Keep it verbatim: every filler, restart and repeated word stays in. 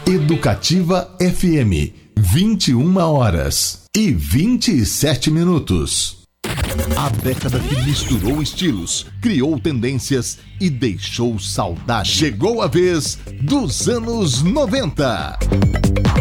Educativa F M, vinte e uma horas e vinte e sete minutos. A década que misturou estilos, criou tendências e deixou saudade. Chegou a vez dos anos noventa.